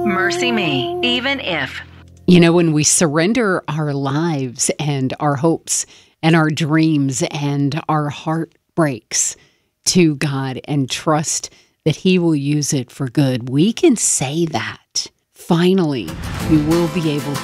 Mercy Me, even if. You know, when we surrender our lives and our hopes and our dreams and our heartbreaks to God and trust that He will use it for good, we can say that. Finally, we will be able